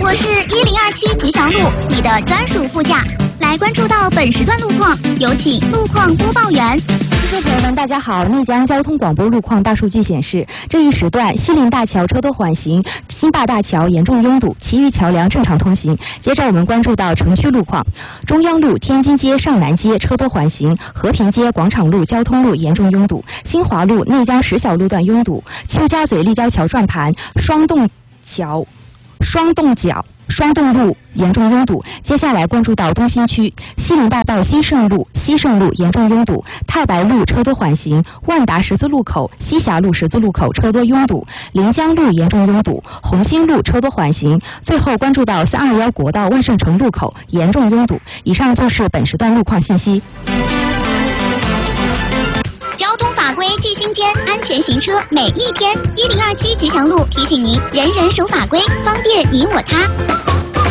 我是1027吉祥路，你的专属副驾。来关注到本时段路况，有请路况播报员。 听众朋友们，大家好！内江交通广播路况大数据显示，这一时段西陵大桥车多缓行，新坝大桥严重拥堵，其余桥梁正常通行。接着我们关注到城区路况，中央路、天津街、上南街车多缓行，和平街、广场路、交通路严重拥堵，新华路、内江石小路段拥堵，邱家嘴立交桥转盘、双洞路严重拥堵。接下来关注到东新区，西陵大道西盛路严重拥堵，太白路车多缓行，万达十字路口、西峡路十字路口车多拥堵，临江路严重拥堵，红星路车多缓行。最后关注到321国道万盛城路口严重拥堵。以上就是本时段路况信息。 交通法规记心间，安全行车每一天。1027吉祥路提醒您，人人守法规，方便你我他。